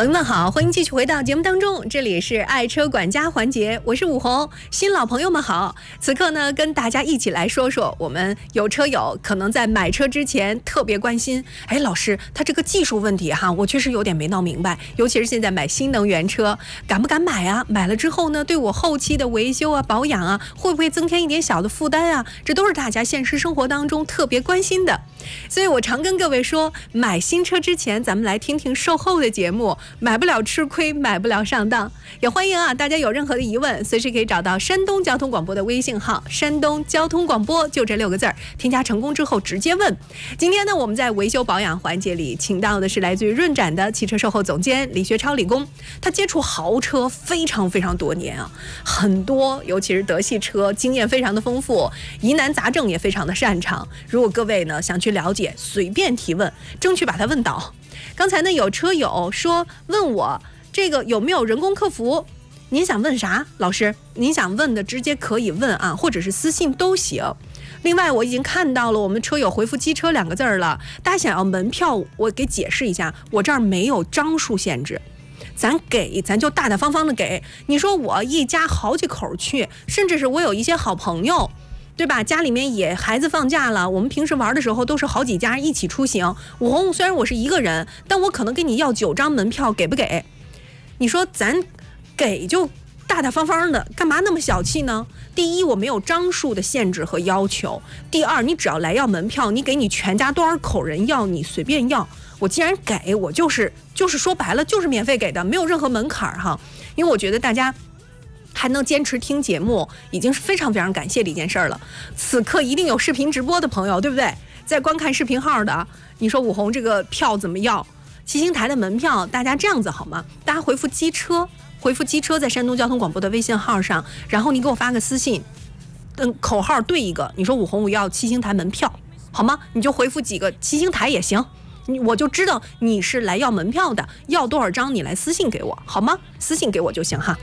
朋友们好，欢迎继续回到节目当中，这里是爱车管家环节，我是武红。新老朋友们好，此刻呢跟大家一起来说说我们有车友可能在买车之前特别关心，老师他这个技术问题哈，我确实有点没闹明白，尤其是现在买新能源车，敢不敢买啊？买了之后呢，对我后期的维修啊、保养啊，会不会增添一点小的负担啊？这都是大家现实生活当中特别关心的。所以我常跟各位说，买新车之前咱们来听听售后的节目，买不了吃亏，买不了上当。也欢迎大家有任何的疑问，随时可以找到山东交通广播的微信号，山东交通广播就这6个字儿，添加成功之后直接问。今天呢，我们在维修保养环节里请到的是来自于润展的汽车售后总监李学超李工，他接触豪车非常非常多年啊，很多尤其是德系车经验非常的丰富，疑难杂症也非常的擅长。如果各位呢想去了解，随便提问，争取把他问倒。刚才呢有车友说问我这个有没有人工客服，您想问啥？老师您想问的直接可以问啊，或者是私信都行。另外我已经看到了我们车友回复机车2个字了，大家想要门票我给解释一下，我这儿没有张数限制，咱就大大方方的给。你说我一家好几口去，甚至是我有一些好朋友，对吧？家里面也孩子放假了，我们平时玩的时候都是好几家一起出行。武红虽然我是一个人，但我可能跟你要9张门票，给不给？你说咱给就大大方方的，干嘛那么小气呢？第一，我没有张数的限制和要求；第二，你只要来要门票，你给你全家多少口人要，你随便要。我既然给，我就是说白了就是免费给的，没有任何门槛哈。因为我觉得大家还能坚持听节目，已经是非常非常感谢的一件事了。此刻一定有视频直播的朋友，对不对？在观看视频号的，你说武红这个票怎么要？七星台的门票，大家这样子好吗？大家回复机车在山东交通广播的微信号上，然后你给我发个私信，口号对一个，你说武红我要七星台门票，好吗？你就回复几个七星台也行，我就知道你是来要门票的，要多少张你来私信给我，好吗？私信给我就行哈。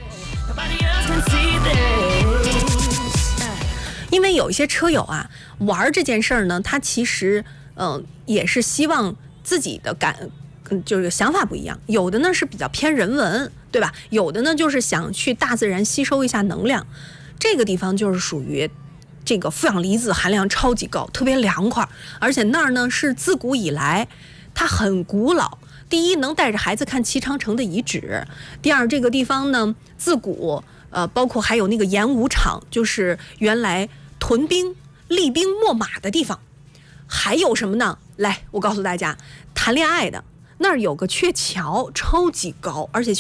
因为有一些车友啊，玩这件事儿呢，他其实也是希望自己的就是想法不一样，有的呢是比较偏人文，对吧？有的呢就是想去大自然吸收一下能量，这个地方就是属于这个负氧离子含量超级高，特别凉快，而且那儿呢是自古以来它很古老。第一，能带着孩子看齐长城的遗址；第二，这个地方呢自古包括还有那个演武场，就是原来屯兵厉兵秣马的地方。还有什么呢？来，我告诉大家，谈恋爱的那儿有个鹊桥，超级高，而且